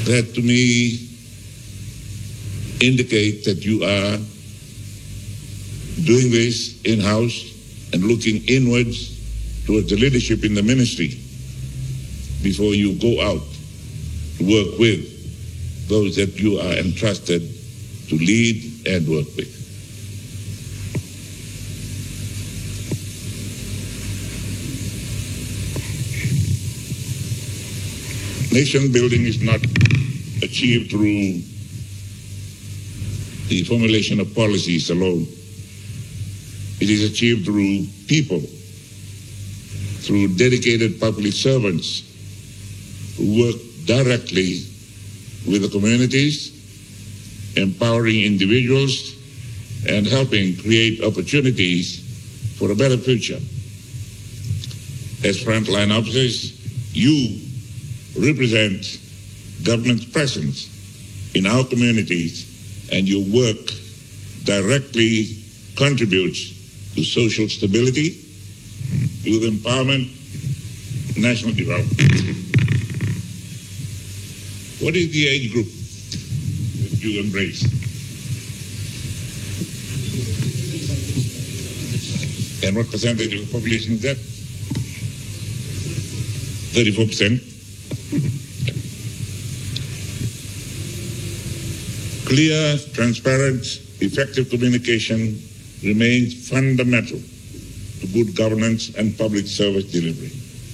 That to me indicate that you are doing this in-house and looking inwards towards the leadership in the ministry before you go out to work with those that you are entrusted to lead and work with. Nation building is not achieved through the formulation of policies alone. It is achieved through people, through dedicated public servants who work directly with the communities, empowering individuals and helping create opportunities for a better future. As frontline officers, you represent government's presence in our communities, and your work directly contributes to social stability, youth empowerment, national development. What is the age group that you embrace? And what percentage of the population is that? 34%. Clear, transparent, effective communication remains fundamental to good governance and public service delivery.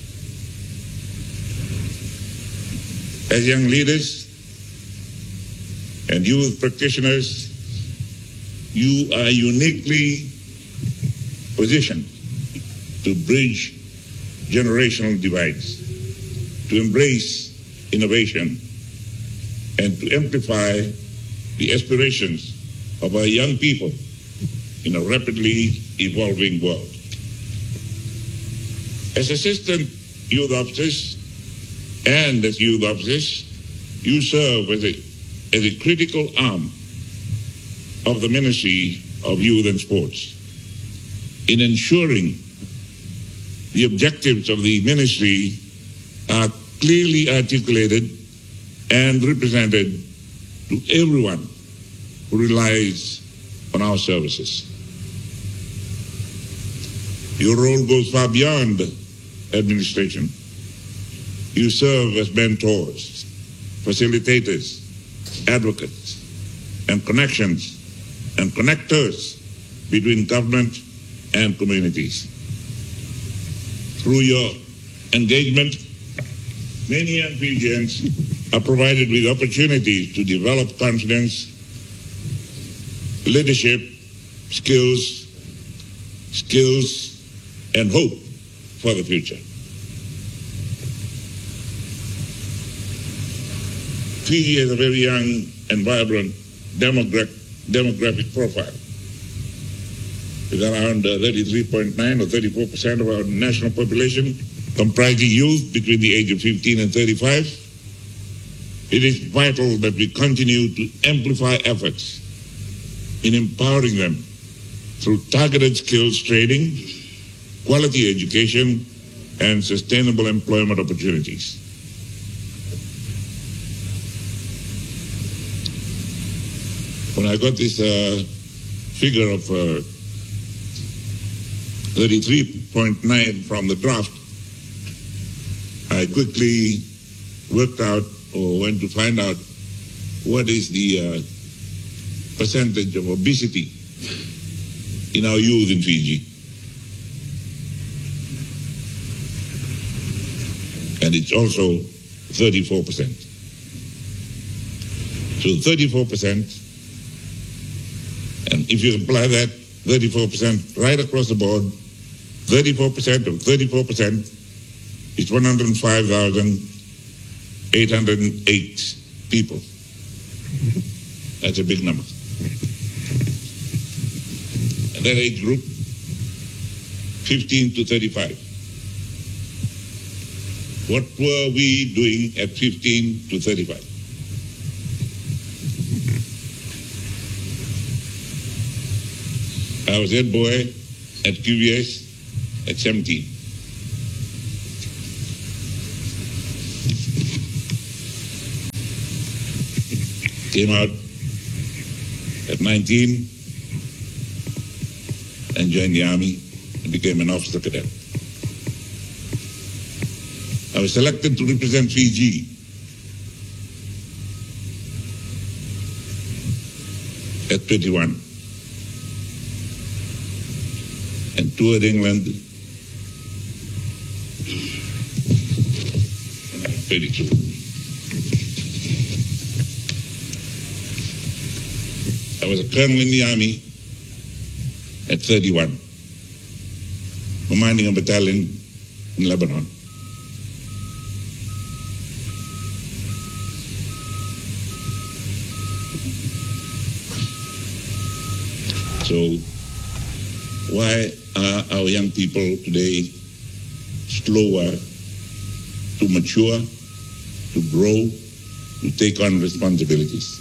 As young leaders and youth practitioners, you are uniquely positioned to bridge generational divides, to embrace innovation, and to amplify the aspirations of our young people in a rapidly evolving world. As assistant youth officers and as youth officers, you serve as a critical arm of the Ministry of Youth and Sports in ensuring the objectives of the ministry are clearly articulated and represented to everyone who relies on our services. Your role goes far beyond administration. You serve as mentors, facilitators, advocates, and connections and connectors between government and communities. Through your engagement, many young Fijians are provided with opportunities to develop confidence, leadership, skills, and hope for the future. Fiji has a very young and vibrant demographic profile. With around 33.9 or 34% of our national population comprising youth between the age of 15 and 35, it is vital that we continue to amplify efforts in empowering them through targeted skills training, quality education, and sustainable employment opportunities. When I got this figure of 33.9 from the draft, I quickly worked out or went to find out what is the percentage of obesity in our youth in Fiji. And it's also 34%. So 34%, and if you apply that 34% right across the board, 34% of 34% is 105,808 people. That's a big number. And that age group, 15 to 35. What were we doing at 15 to 35? I was head boy at QVS at 17. Came out at 19 and joined the Army and became an officer cadet. I was selected to represent Fiji at 21 and toured England when I was 32. I was a colonel in the Army at 31, commanding a battalion in Lebanon. So why are our young people today slower to mature, to grow, to take on responsibilities?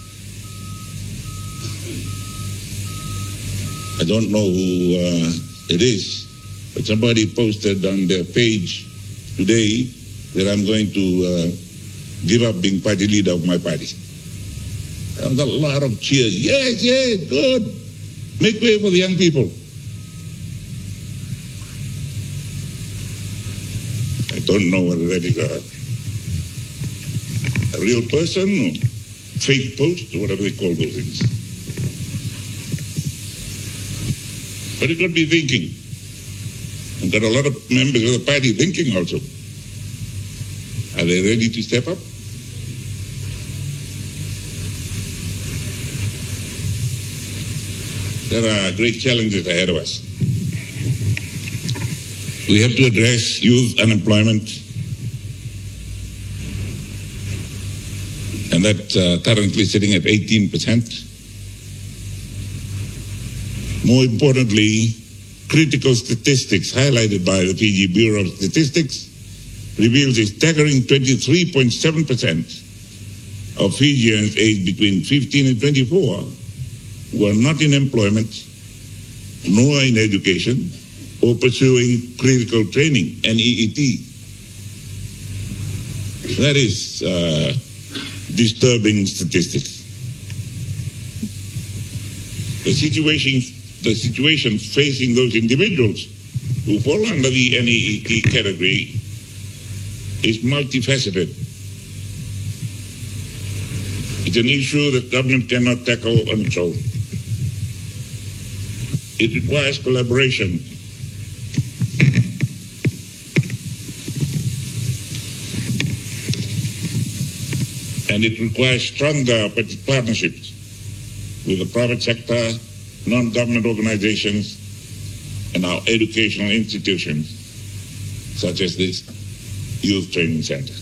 I don't know who it is, but somebody posted on their page today that I'm going to give up being party leader of my party. There was a lot of cheers. Yes, yes, good. Make way for the young people. I don't know whether that is a real person or fake post or whatever they call those things. But it got me thinking. And got a lot of members of the party thinking also. Are they ready to step up? There are great challenges ahead of us. We have to address youth unemployment, and that's currently sitting at 18%. More importantly, critical statistics highlighted by the Fiji Bureau of Statistics reveals a staggering 23.7% of Fijians aged between 15 and 24 who are not in employment, nor in education, or pursuing critical training, NEET. That is disturbing statistics. The situation facing those individuals who fall under the NEET category is multifaceted. It's an issue that government cannot tackle on its own. It requires collaboration. And it requires stronger partnerships with the private sector, non-government organizations, and our educational institutions, such as this Youth Training Center.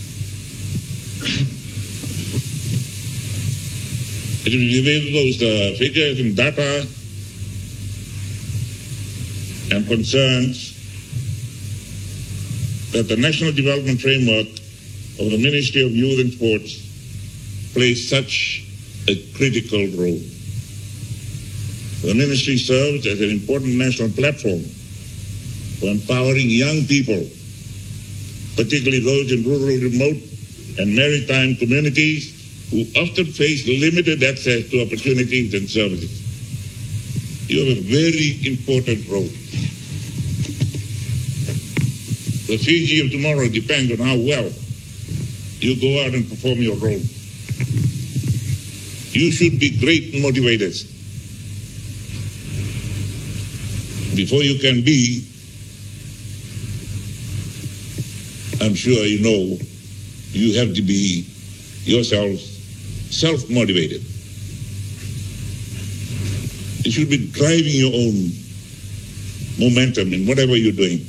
It reveals those figures and data and concerns that the National Development Framework of the Ministry of Youth and Sports plays such a critical role. The ministry serves as an important national platform for empowering young people, particularly those in rural, remote, and maritime communities who often face limited access to opportunities and services. You have a very important role. The Fiji of tomorrow depends on how well you go out and perform your role. You should be great motivators. Before you can be, I'm sure you know, you have to be yourself self-motivated. You should be driving your own momentum in whatever you're doing,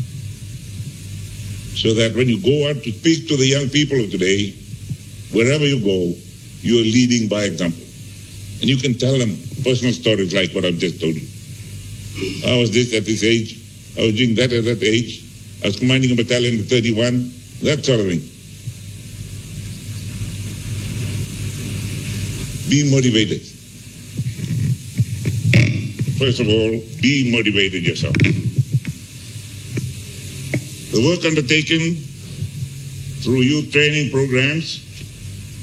so that when you go out to speak to the young people of today, wherever you go, you are leading by example. And you can tell them personal stories like what I've just told you. I was this at this age, I was doing that at that age, I was commanding a battalion at 31, that sort of thing. Be motivated. First of all, be motivated yourself. The work undertaken through youth training programs